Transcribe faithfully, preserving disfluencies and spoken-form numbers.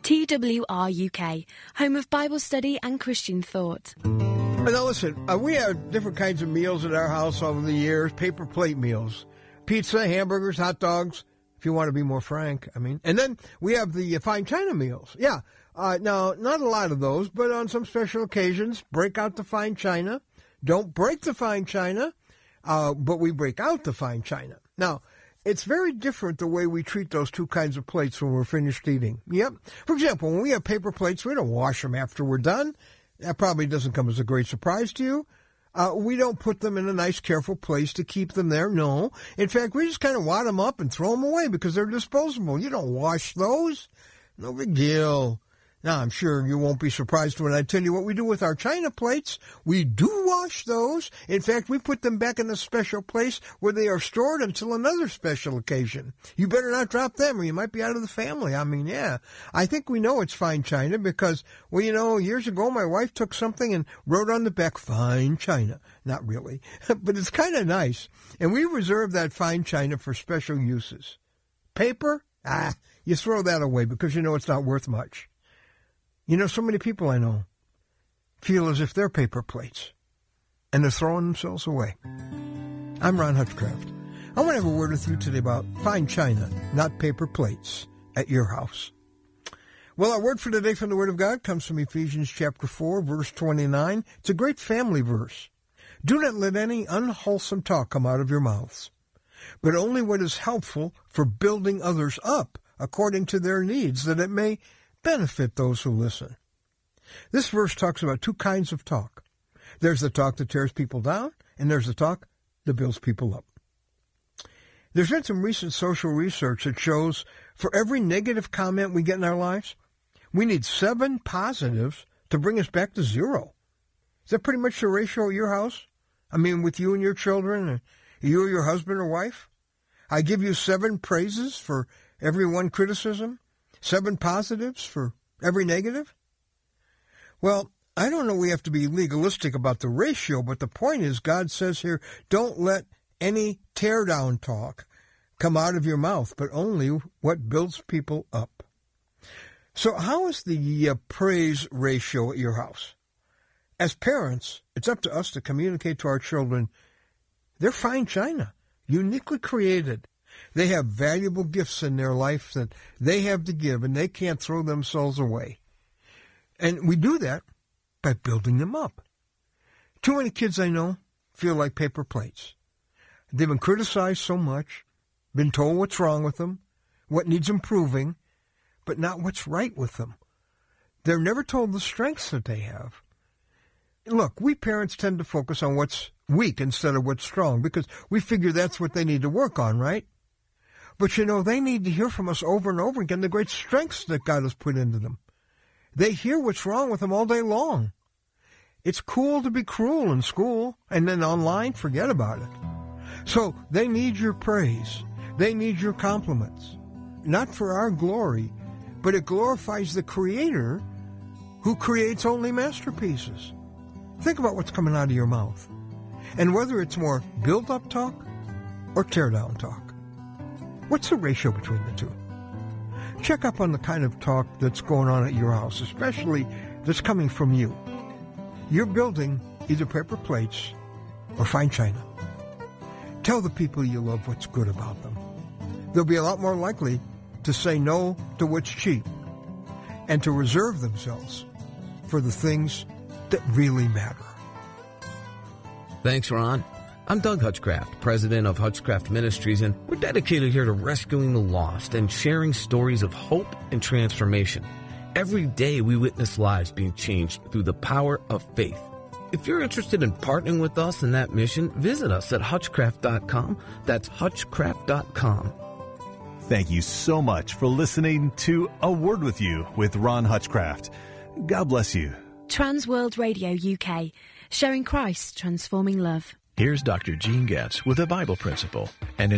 T W R U K, home of Bible study and Christian thought. Now listen, uh, we have different kinds of meals at our house over the years, paper plate meals. Pizza, hamburgers, hot dogs, if you want to be more frank, I mean. And then we have the uh, fine china meals. Yeah, uh, now, not a lot of those, but on some special occasions, break out the fine china. Don't break the fine china, uh, but we break out the fine china. Now, it's very different the way we treat those two kinds of plates when we're finished eating. Yep. For example, when we have paper plates, we don't wash them after we're done. That probably doesn't come as a great surprise to you. Uh, we don't put them in a nice, careful place to keep them there. No. In fact, we just kind of wad them up and throw them away because they're disposable. You don't wash those. No big deal. Now, I'm sure you won't be surprised when I tell you what we do with our china plates. We do wash those. In fact, we put them back in a special place where they are stored until another special occasion. You better not drop them or you might be out of the family. I mean, yeah. I think we know it's fine china because, well, you know, years ago my wife took something and wrote on the back, fine china. Not really, but it's kind of nice. And we reserve that fine china for special uses. Paper? Ah, you throw that away because you know it's not worth much. You know, so many people I know feel as if they're paper plates, and they're throwing themselves away. I'm Ron Hutchcraft. I want to have a word with you today about fine china, not paper plates, at your house. Well, our word for today from the Word of God comes from Ephesians chapter four, verse twenty-nine. It's a great family verse. Do not let any unwholesome talk come out of your mouths, but only what is helpful for building others up according to their needs, that it may benefit those who listen. This verse talks about two kinds of talk. There's the talk that tears people down, and there's the talk that builds people up. There's been some recent social research that shows for every negative comment we get in our lives, we need seven positives to bring us back to zero. Is that pretty much the ratio at your house? I mean, with you and your children, and you or your husband or wife? I give you seven praises for every one criticism. Seven positives for every negative? Well, I don't know we have to be legalistic about the ratio, but the point is God says here, don't let any tear-down talk come out of your mouth, but only what builds people up. So how is the uh, praise ratio at your house? As parents, it's up to us to communicate to our children, they're fine china, uniquely created. They have valuable gifts in their life that they have to give, and they can't throw themselves away. And we do that by building them up. Too many kids I know feel like paper plates. They've been criticized so much, been told what's wrong with them, what needs improving, but not what's right with them. They're never told the strengths that they have. Look, we parents tend to focus on what's weak instead of what's strong because we figure that's what they need to work on, right? But, you know, they need to hear from us over and over again the great strengths that God has put into them. They hear what's wrong with them all day long. It's cool to be cruel in school, and then online, forget about it. So they need your praise. They need your compliments. Not for our glory, but it glorifies the Creator who creates only masterpieces. Think about what's coming out of your mouth, and whether it's more build-up talk or tear-down talk. What's the ratio between the two? Check up on the kind of talk that's going on at your house, especially that's coming from you. You're building either paper plates or fine china. Tell the people you love what's good about them. They'll be a lot more likely to say no to what's cheap and to reserve themselves for the things that really matter. Thanks, Ron. I'm Doug Hutchcraft, president of Hutchcraft Ministries, and we're dedicated here to rescuing the lost and sharing stories of hope and transformation. Every day we witness lives being changed through the power of faith. If you're interested in partnering with us in that mission, visit us at hutchcraft dot com. That's hutchcraft dot com. Thank you so much for listening to A Word With You with Ron Hutchcraft. God bless you. Trans World Radio U K, showing Christ transforming love. Here's Doctor Gene Getz with a Bible principle and